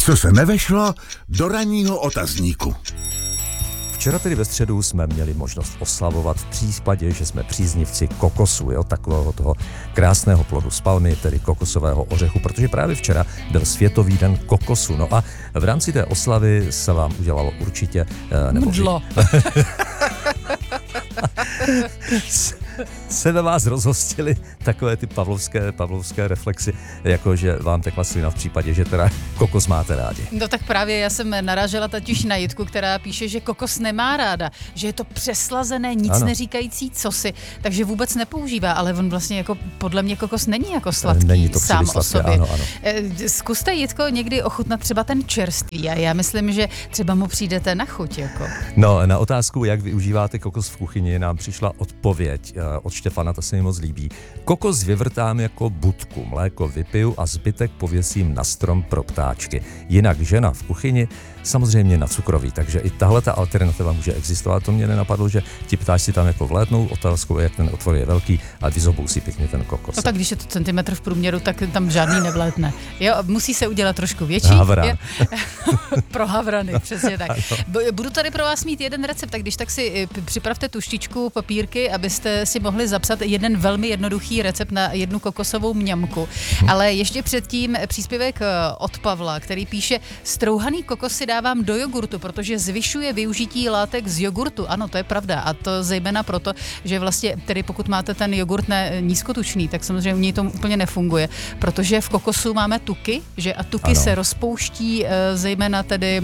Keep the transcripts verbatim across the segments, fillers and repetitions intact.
Co se nevešlo do ranního otazníku. Včera tedy ve středu jsme měli možnost oslavovat v případě, že jsme příznivci kokosu, jo, takového toho krásného plodu z palmy, tedy kokosového ořechu, protože právě včera byl Světový den kokosu. No a v rámci té oslavy se vám udělalo určitě... Nebo Mdlo. se ve vás rozhostily takové ty pavlovské, pavlovské reflexy, jako že vám tekla slina v případě, že teda kokos máte rádi. No tak právě já jsem narážela totiž na Jitku, která píše, že kokos nemá ráda, že je to přeslazené, nic ano. neříkající cosi, takže vůbec nepoužívá, ale on vlastně jako podle mě kokos není jako sladký není to sám sladké, o sobě. ano, ano. Zkuste, Jitko, někdy ochutnat třeba ten čerstvý a já myslím, že třeba mu přijdete na chuť. Jako. No, na otázku, jak využíváte kokos v kuchyni, nám přišla odpověď od Štefana, ta se mi moc líbí. Kokos vyvrtám jako budku, mléko vypiju a zbytek pověsím na strom pro ptáčky. Jinak žena v kuchyni samozřejmě na cukroví, takže i tahle ta alternativa může existovat. To mě nenapadlo, že ti ptáčci tam jako vlétnou, otázkou je, jak ten otvor je velký a vyzobou si pěkně ten kokos. No tak když je to centimetr v průměru, tak tam žádný nevlétne. Jo, musí se udělat trošku větší. Havran. Pro havrany, přesně tak. Budu tady pro vás mít jeden recept, tak když tak si připravte tuštičku, papírky, abyste si mohli zapsat jeden velmi jednoduchý recept na jednu kokosovou mňamku. Hmm. Ale ještě předtím příspěvek od Pavla, který píše: strouhaný kokos si dávám do jogurtu, protože zvyšuje využití látek z jogurtu. Ano, to je pravda. A to zejména proto, že vlastně, tedy pokud máte ten jogurt ne, nízkotučný, tak samozřejmě u něj to úplně nefunguje, protože v kokosu máme tuky, že a tuky ano. se rozpouští zejména tedy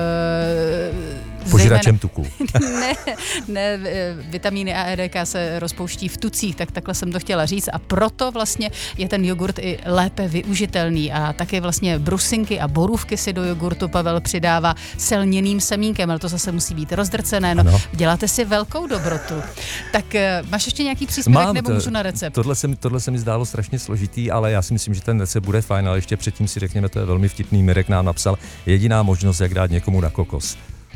požíračem tuků. ne, ne, vitamíny A, E, D, K se rozpouští v tucích, tak takhle jsem to chtěla říct a proto vlastně je ten jogurt i lépe využitelný a taky vlastně brusinky a borůvky si do jogurtu Pavel přidává selněným semínkem, ale to zase musí být rozdrcené, no ano. Děláte si velkou dobrotu. Tak máš ještě nějaký příspěvek Mám, nebo můžu na recept? Tohle se, tohle se mi zdálo strašně složitý, ale já si myslím, že ten recept bude fajn, ale ještě předtím si řekněme, to je velmi vtipný, Mirek nám napsal, jediná možnost, jak dát někomu na kokos.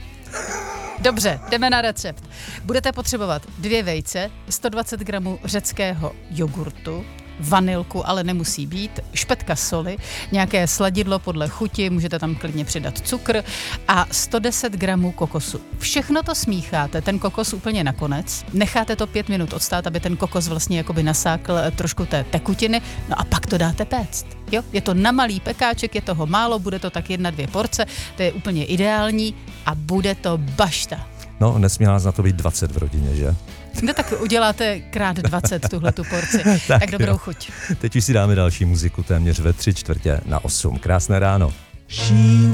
Dobře, jdeme na recept. Budete potřebovat dvě vejce, sto dvacet gramů řeckého jogurtu, vanilku, ale nemusí být, špetka soli, nějaké sladidlo podle chuti, můžete tam klidně přidat cukr a sto deset gramů kokosu. Všechno to smícháte, ten kokos úplně nakonec, necháte to pět minut odstát, aby ten kokos vlastně jakoby nasákl trošku té tekutiny, no a pak to dáte péct. Jo? Je to na malý pekáček, je toho málo, bude to tak jedna, dvě porce, to je úplně ideální a bude to bašta. No, nesmí nás na to být dvacet v rodině, že? No tak uděláte krát dvacet tuhle tu porci. tak, tak dobrou jo. chuť. Teď už si dáme další muziku téměř ve tři čtvrtě na osm. Krásné ráno. She